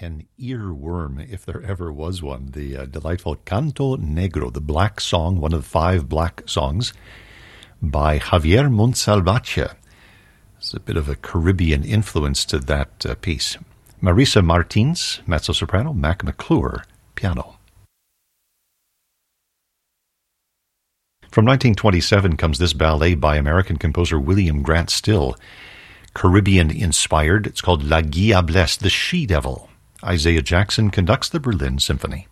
An earworm, if there ever was one. The delightful Canto Negro, the black song, one of the 5 black songs by Javier Montsalvatge. There's a bit of a Caribbean influence to that piece. Marisa Martins, mezzo-soprano, Mac McClure, piano. From 1927 comes this ballet by American composer William Grant Still. Caribbean-inspired. It's called La Diablesse, the She-Devil. Isaiah Jackson conducts the Berlin Symphony.